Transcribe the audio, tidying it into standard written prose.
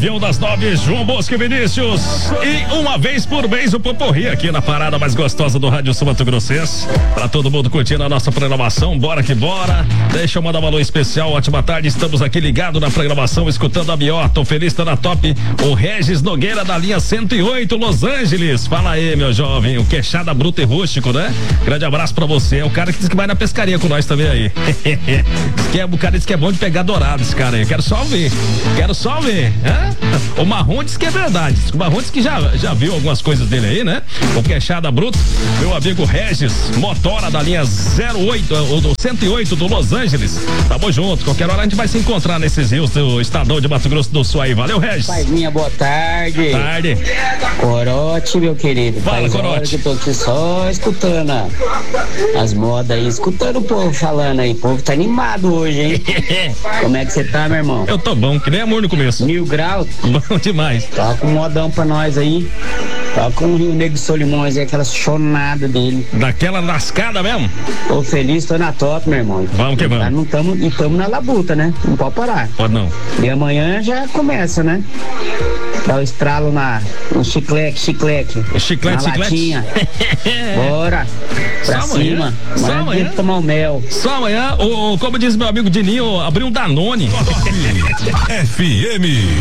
Avião das 9, João Bosco e Vinícius. E uma vez por mês o Poporri aqui na parada mais gostosa do Rádio Sul Mato Grossense. Pra todo mundo curtindo a nossa programação, bora que bora. Deixa eu mandar um alô especial, ótima tarde. Estamos aqui ligados na programação, escutando a melhor. Tô feliz, tá na top. O Regis Nogueira da linha 108, Los Angeles. Fala aí, meu jovem, o queixada bruto e rústico, né? Grande abraço pra você. É o cara que diz que vai na pescaria com nós também aí. O cara diz que é bom de pegar dourado, esse cara aí. Quero só ver. O Marrom diz que é verdade. O Marrom diz que já viu algumas coisas dele aí, né? O queixada bruto, meu amigo Regis, motora da linha 08, ou do 108 do Los Angeles. Tamo junto. Qualquer hora a gente vai se encontrar nesses rios do Estadão de Mato Grosso do Sul aí. Valeu, Regis. Paizinha, boa tarde. Tarde. Corote, meu querido. Fala, Corote. Que eu tô aqui só escutando as modas aí, escutando o povo falando aí. O povo tá animado hoje, hein? Como é que você tá, meu irmão? Eu tô bom, que nem amor no começo. 1000 graus? Bom demais. Toca um modão pra nós aí. Toca um Rio Negro Solimões aí, aquela chonada dele. Daquela lascada mesmo? Tô feliz, tô na top, meu irmão. Vamos que vamos. Não tamo na labuta, né? Não pode parar. Pode não. E amanhã já começa, né? Dá o estralo no chiclete. O chiclete. Latinha. Bora. Pra Só cima. Amanhã? Só amanhã? Tomar o mel. Só amanhã, como diz meu amigo Dininho, abriu um Danone. FM.